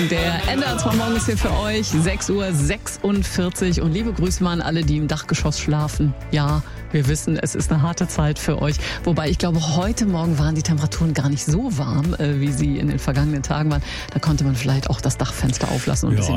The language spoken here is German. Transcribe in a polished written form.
Der NDR2 Morgen ist hier für euch, 6:46 Uhr. Und liebe Grüße mal an alle, die im Dachgeschoss schlafen. Ja, wir wissen, es ist eine harte Zeit für euch. Wobei ich glaube, heute Morgen waren die Temperaturen gar nicht so warm, wie sie in den vergangenen Tagen waren. Da konnte man vielleicht auch das Dachfenster auflassen und ein bisschen